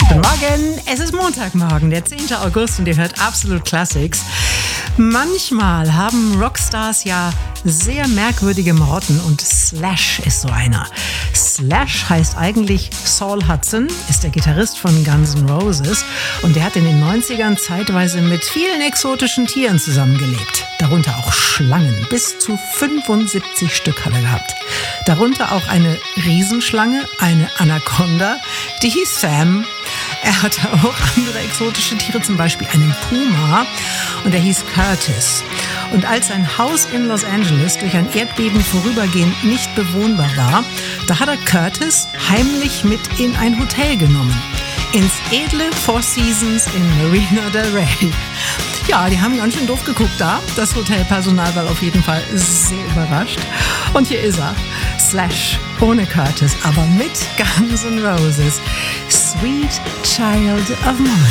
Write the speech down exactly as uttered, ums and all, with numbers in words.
Guten Morgen, es ist Montagmorgen, der zehnte August und ihr hört Absolut Classics. Manchmal haben Rockstars ja sehr merkwürdige Marotten und Slash ist so einer. Slash heißt eigentlich Saul Hudson, ist der Gitarrist von Guns N' Roses und der hat in den neunzigern zeitweise mit vielen exotischen Tieren zusammengelebt. Darunter auch Schlangen, bis zu fünfundsiebzig Stück hat er gehabt. Darunter auch eine Riesenschlange, eine Anaconda, die hieß Sam. Er hatte auch andere exotische Tiere, zum Beispiel einen Puma und der hieß Curtis. Und als sein Haus in Los Angeles durch ein Erdbeben vorübergehend nicht bewohnbar war, da hat er Curtis heimlich mit in ein Hotel genommen. Ins edle Four Seasons in Marina del Rey. Ja, die haben ganz schön doof geguckt da. Das Hotelpersonal war auf jeden Fall sehr überrascht. Und hier ist er. Slash ohne Curtis, aber mit Guns N' Roses. Sweet Child of Mine.